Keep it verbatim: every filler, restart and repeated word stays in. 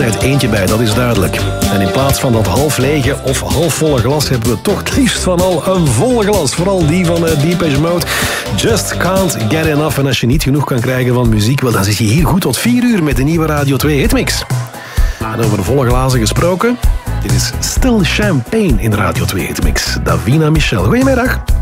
altijd eentje bij, dat is duidelijk. En in plaats van dat half lege of halfvolle glas hebben we toch het liefst van al een volle glas. Vooral die van uh, Depeche Mode. Just can't get enough. En als je niet genoeg kan krijgen van muziek, wel, dan zit je hier goed tot vier uur met de nieuwe Radio twee Hitmix. En over de volle glazen gesproken, dit is Still Champagne in de Radio twee Hitmix. Davina Michel, goedemiddag.